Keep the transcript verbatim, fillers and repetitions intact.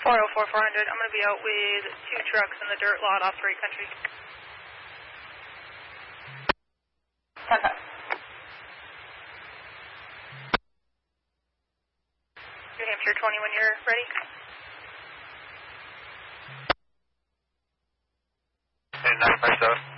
four oh four, four hundred. I'm going to be out with two trucks in the dirt lot off Great Country. ten five. New Hampshire twenty when you're ready. And nine five seven.